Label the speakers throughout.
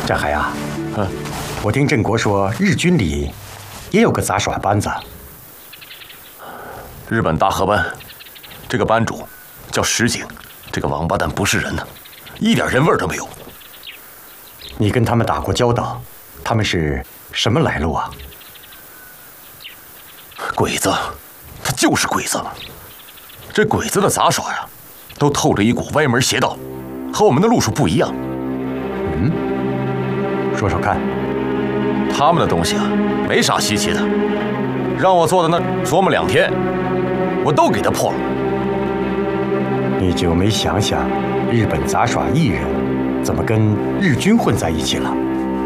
Speaker 1: 战海啊，我听郑国说，日军里也有个杂耍班子。
Speaker 2: 日本大和班，这个班主叫石井，这个王八蛋不是人呢，一点人味都没有。
Speaker 1: 你跟他们打过交道，他们是什么来路啊？
Speaker 2: 鬼子，他就是鬼子。这鬼子的杂耍呀，都透着一股歪门邪道，和我们的路数不一样。
Speaker 1: 说说看。
Speaker 2: 他们的东西啊，没啥稀奇的，让我做的那琢磨2天，我都给他破了。
Speaker 1: 你就没想想，日本杂耍艺人怎么跟日军混在一起了？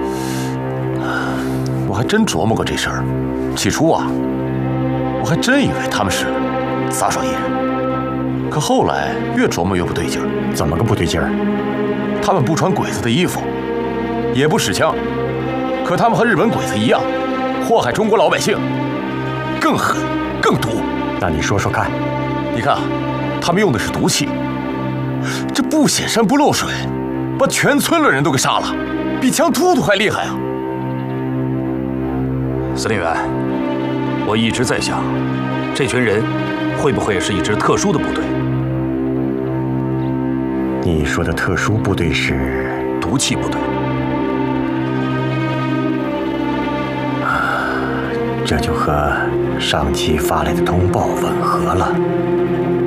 Speaker 2: 我还真琢磨过这事儿。起初啊，我还真以为他们是杂耍艺人，可后来越琢磨越不对劲儿。
Speaker 1: 怎么个不对劲儿？
Speaker 2: 他们不穿鬼子的衣服，也不使枪，可他们和日本鬼子一样，祸害中国老百姓，更狠更毒。
Speaker 1: 那你说说看。
Speaker 2: 你看啊，他们用的是毒气，这不显山不漏水，把全村的人都给杀了，比枪突突还厉害啊！
Speaker 3: 司令员，我一直在想，这群人会不会是一支特殊的部队？
Speaker 1: 你说的特殊部队是
Speaker 3: 毒气部队。
Speaker 1: 这就和上期发来的通报吻合了。